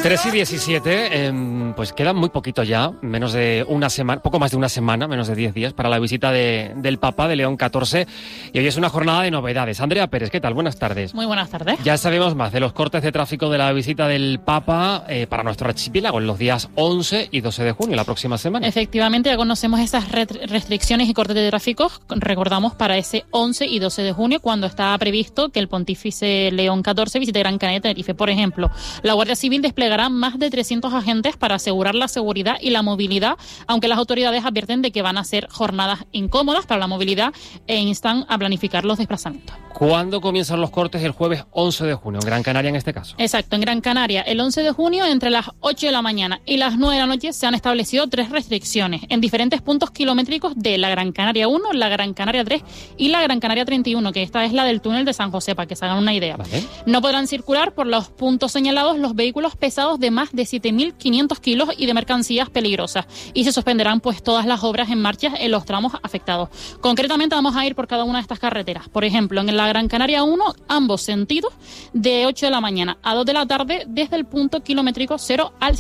3:17, pues queda muy poquito ya, menos de una semana, poco más de una semana, menos de 10 días para la visita del Papa de León XIV, y hoy es una jornada de novedades. Andrea Pérez, ¿qué tal? Buenas tardes. Muy buenas tardes. Ya sabemos más de los cortes de tráfico de la visita del Papa para nuestro archipiélago en los días 11 y 12 de junio, la próxima semana. Efectivamente, ya conocemos esas restricciones y cortes de tráfico, recordamos, para ese 11 y 12 de junio, cuando está previsto que el pontífice León XIV visite Gran Canaria y Tenerife. Por ejemplo, la Guardia Civil desplegará más de 300 agentes para asegurar la seguridad y la movilidad, aunque las autoridades advierten de que van a ser jornadas incómodas para la movilidad e instan a planificar los desplazamientos. ¿Cuándo comienzan los cortes? El jueves 11 de junio, en Gran Canaria en este caso. Exacto, en Gran Canaria, el 11 de junio, entre las 8 de la mañana y las 9 de la noche, se han establecido 3 restricciones en diferentes puntos kilométricos de la Gran Canaria 1, la Gran Canaria 3 y la Gran Canaria 31, que esta es la del túnel de San José, para que se hagan una idea. Vale. No podrán circular por los puntos señalados los vehículos pesados de más de 7.500 kilos y de mercancías peligrosas, y se suspenderán pues todas las obras en marcha en los tramos afectados. Concretamente vamos a ir por cada una de estas carreteras. Por ejemplo, en la Gran Canaria 1, ambos sentidos, de 8 de la mañana a 2 de la tarde, desde el punto kilométrico 0 al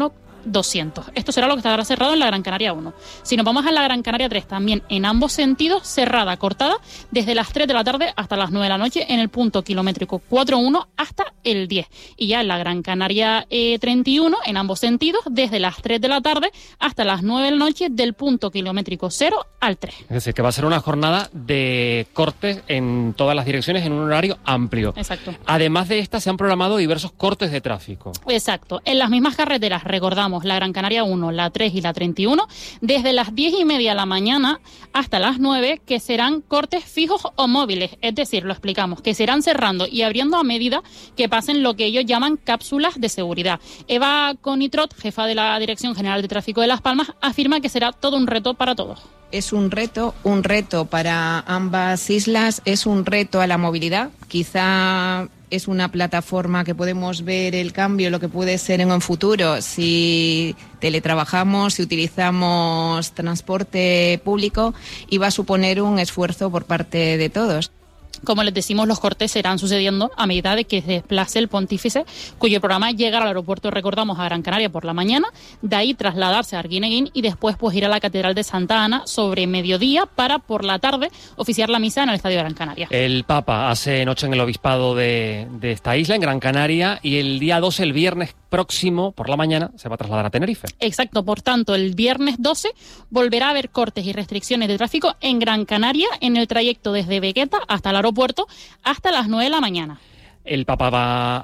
61.200. Esto será lo que estará cerrado en la Gran Canaria 1. Si nos vamos a la Gran Canaria 3, también en ambos sentidos, cerrada, cortada, desde las 3 de la tarde hasta las 9 de la noche, en el punto kilométrico 4.1 hasta el 10. Y ya en la Gran Canaria 31, en ambos sentidos, desde las 3 de la tarde hasta las 9 de la noche, del punto kilométrico 0 al 3. Es decir, que va a ser una jornada de cortes en todas las direcciones en un horario amplio. Exacto. Además de esta, se han programado diversos cortes de tráfico. Exacto. En las mismas carreteras, recordamos, la Gran Canaria 1, la 3 y la 31, desde las 10:30 de la mañana hasta las 9, que serán cortes fijos o móviles. Es decir, lo explicamos, que se irán cerrando y abriendo a medida que pasen lo que ellos llaman cápsulas de seguridad. Eva Conitrot, jefa de la Dirección General de Tráfico de Las Palmas, afirma que será todo un reto para todos. Es un reto para ambas islas, es un reto a la movilidad. Quizá es una plataforma que podemos ver el cambio, lo que puede ser en un futuro si teletrabajamos, si utilizamos transporte público, y va a suponer un esfuerzo por parte de todos. Como les decimos, los cortes se irán sucediendo a medida de que se desplace el pontífice, cuyo programa es llegar al aeropuerto, recordamos, a Gran Canaria por la mañana, de ahí trasladarse a Arguineguín y después pues ir a la Catedral de Santa Ana sobre mediodía para por la tarde oficiar la misa en el Estadio de Gran Canaria. El Papa hace noche en el obispado de esta isla, en Gran Canaria, y el día 12, el viernes próximo, por la mañana, se va a trasladar a Tenerife. Exacto, por tanto, el viernes 12 volverá a haber cortes y restricciones de tráfico en Gran Canaria en el trayecto desde Vegueta hasta el aeropuerto hasta las 9 de la mañana. El Papa va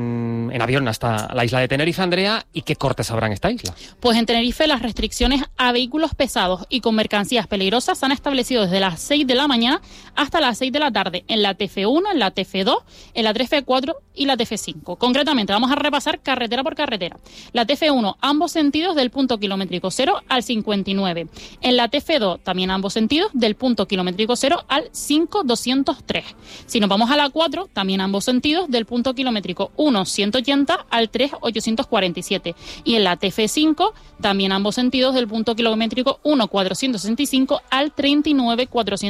en avión hasta la isla de Tenerife, Andrea, ¿y qué cortes habrá en esta isla? Pues en Tenerife las restricciones a vehículos pesados y con mercancías peligrosas se han establecido desde las 6 de la mañana hasta las 6 de la tarde en la TF1, en la TF2, en la TF4 y la TF5. Concretamente, vamos a repasar carretera por carretera. La TF1, ambos sentidos del punto kilométrico 0 al 59. En la TF2, también ambos sentidos del punto kilométrico 0 al 5203. Si nos vamos a la 4, también ambos sentidos del punto kilométrico 1, 180 al 3, 847. Y en la TF5, también ambos sentidos del punto kilométrico 1, 465 al 39,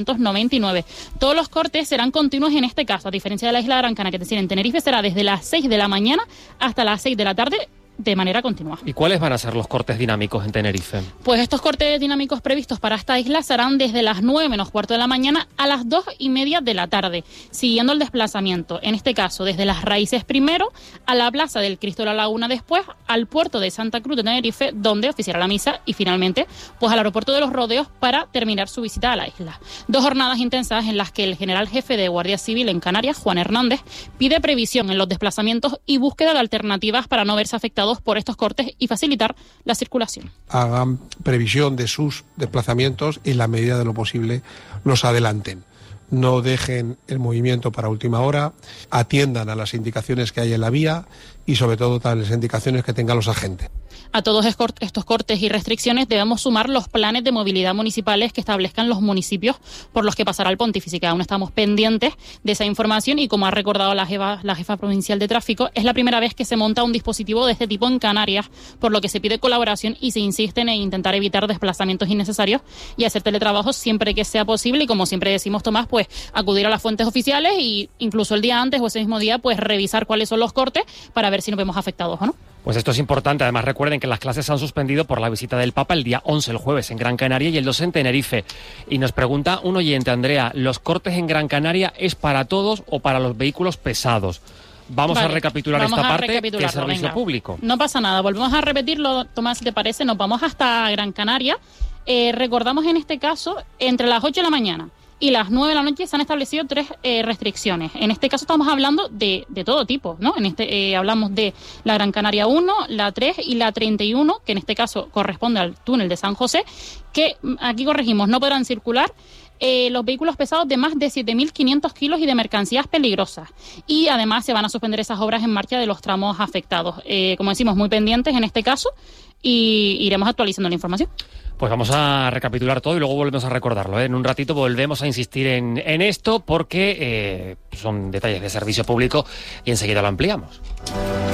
499. Todos los cortes serán continuos en este caso, a diferencia de la isla de Gran Canaria. Es decir, en Tenerife será desde las 6 de la mañana hasta las 6 de la tarde, de manera continua. ¿Y cuáles van a ser los cortes dinámicos en Tenerife? Pues estos cortes dinámicos previstos para esta isla serán desde las 9 menos cuarto de la mañana a las 2:30 de la tarde, siguiendo el desplazamiento, en este caso desde Las Raíces primero, a la Plaza del Cristo de la Laguna después, al puerto de Santa Cruz de Tenerife, donde oficiará la misa, y finalmente pues al aeropuerto de Los Rodeos para terminar su visita a la isla. 2 jornadas intensas en las que el general jefe de Guardia Civil en Canarias, Juan Hernández, pide previsión en los desplazamientos y búsqueda de alternativas para no verse afectados por estos cortes y facilitar la circulación. Hagan previsión de sus desplazamientos y en la medida de lo posible los adelanten. No dejen el movimiento para última hora, atiendan a las indicaciones que hay en la vía y sobre todo a las indicaciones que tengan los agentes. A todos estos cortes y restricciones debemos sumar los planes de movilidad municipales que establezcan los municipios por los que pasará el pontífice, que aún estamos pendientes de esa información, y como ha recordado la jefa provincial de tráfico, es la primera vez que se monta un dispositivo de este tipo en Canarias, por lo que se pide colaboración y se insiste en intentar evitar desplazamientos innecesarios y hacer teletrabajo siempre que sea posible, y como siempre decimos, Tomás, pues acudir a las fuentes oficiales y incluso el día antes o ese mismo día pues revisar cuáles son los cortes para ver si nos vemos afectados o no. Pues esto es importante. Además, recuerden que las clases se han suspendido por la visita del Papa el día 11, el jueves, en Gran Canaria, y el 2 en Tenerife. Y nos pregunta un oyente, Andrea, ¿los cortes en Gran Canaria es para todos o para los vehículos pesados? Vamos a recapitular esta parte, que es servicio público. No pasa nada, volvemos a repetirlo, Tomás, si te parece, nos vamos hasta Gran Canaria. Recordamos en este caso, entre las 8 de la mañana y las 9 de la noche se han establecido 3 restricciones. En este caso estamos hablando de todo tipo, ¿no? Hablamos de la Gran Canaria 1, la 3 y la 31, que en este caso corresponde al túnel de San José, que aquí corregimos, no podrán circular los vehículos pesados de más de 7.500 kilos y de mercancías peligrosas. Y además se van a suspender esas obras en marcha de los tramos afectados. Como decimos, muy pendientes en este caso, y iremos actualizando la información. Pues vamos a recapitular todo y luego volvemos a recordarlo, ¿eh? En un ratito volvemos a insistir en esto porque son detalles de servicio público y enseguida lo ampliamos.